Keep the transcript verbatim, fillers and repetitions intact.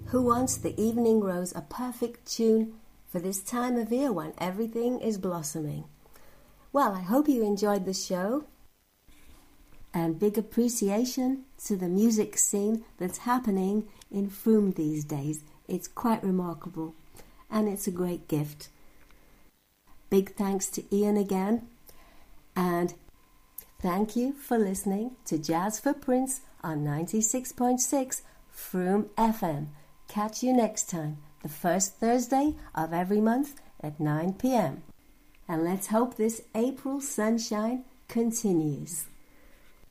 Who wants the evening rose a perfect tune for this time of year when everything is blossoming? Well, I hope you enjoyed the show. And big appreciation to the music scene that's happening in Frome these days. It's quite remarkable, and it's a great gift. Big thanks to Ian again, and thank you for listening to Jazz Footprints on ninety-six point six Frome F M. Catch you next time, the first Thursday of every month at nine p.m. And let's hope this April sunshine continues.